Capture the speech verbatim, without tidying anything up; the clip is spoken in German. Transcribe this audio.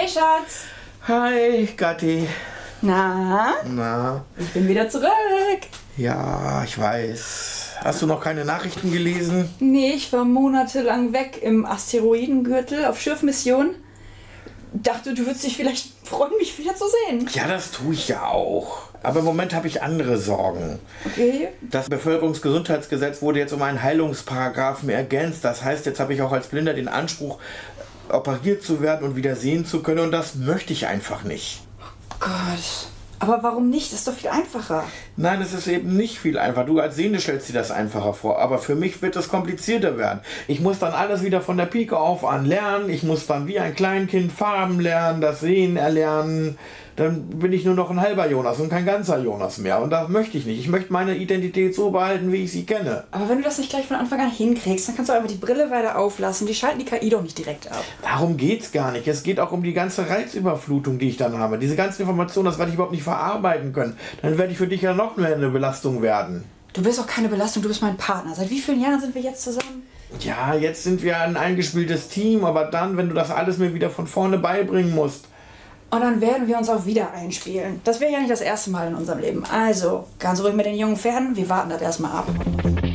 Hey Schatz! Hi, Gatti. Na? Na? Ich bin wieder zurück. Ja, ich weiß. Hast du noch keine Nachrichten gelesen? Nee, ich war monatelang weg im Asteroidengürtel auf Schiffmission. Dachte, du würdest dich vielleicht freuen, mich wieder zu sehen. Ja, das tue ich ja auch. Aber im Moment habe ich andere Sorgen. Okay. Das Bevölkerungsgesundheitsgesetz wurde jetzt um einen Heilungsparagraphen ergänzt. Das heißt, jetzt habe ich auch als Blinder den Anspruch, operiert zu werden und wieder sehen zu können. Und das möchte ich einfach nicht. Oh Gott. Aber warum nicht? Das ist doch viel einfacher. Nein, es ist eben nicht viel einfacher. Du als Sehende stellst dir das einfacher vor. Aber für mich wird es komplizierter werden. Ich muss dann alles wieder von der Pike auf an lernen. Ich muss dann wie ein Kleinkind Farben lernen, das Sehen erlernen. Dann bin ich nur noch ein halber Jonas und kein ganzer Jonas mehr. Und das möchte ich nicht. Ich möchte meine Identität so behalten, wie ich sie kenne. Aber wenn du das nicht gleich von Anfang an hinkriegst, dann kannst du einfach die Brille weiter auflassen. Die schalten die K I doch nicht direkt ab. Darum geht's gar nicht. Es geht auch um die ganze Reizüberflutung, die ich dann habe. Diese ganzen Informationen, das werde ich überhaupt nicht verarbeiten können. Dann werde ich für dich ja noch mehr eine Belastung werden. Du bist auch keine Belastung, du bist mein Partner. Seit wie vielen Jahren sind wir jetzt zusammen? Ja, jetzt sind wir ein eingespieltes Team, aber dann, wenn du das alles mir wieder von vorne beibringen musst. Und dann werden wir uns auch wieder einspielen. Das wäre ja nicht das erste Mal in unserem Leben. Also, ganz ruhig mit den jungen Pferden, wir warten das erstmal ab.